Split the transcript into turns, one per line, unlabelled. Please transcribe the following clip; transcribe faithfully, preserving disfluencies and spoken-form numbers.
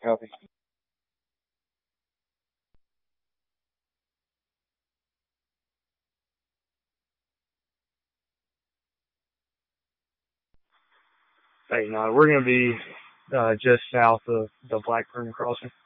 Copy. Hey, no, we're going to be uh, just south of the Blackburn crossing.